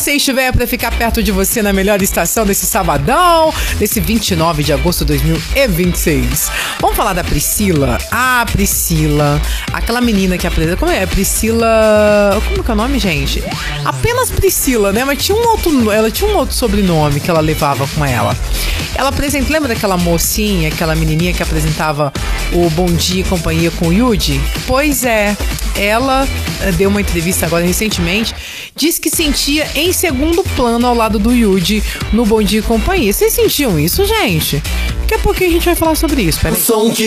você estiver para ficar perto de você na melhor estação desse sabadão, desse 29 de agosto de 2026. Vamos falar da Priscila? Ah, Priscila, aquela menina que apresenta... Como é? Priscila... Como que é o nome, gente? Apenas Priscila, né? Mas tinha ela tinha um outro sobrenome que ela levava com ela. Ela apresenta... Lembra daquela mocinha, aquela menininha que apresentava o Bom Dia e Companhia com o Yudi? Pois é, ela deu uma entrevista agora recentemente, disse que sentia em segundo plano ao lado do Yudi no Bom Dia e Companhia. Vocês sentiam isso, gente? Daqui a pouquinho a gente vai falar sobre isso. Peraí.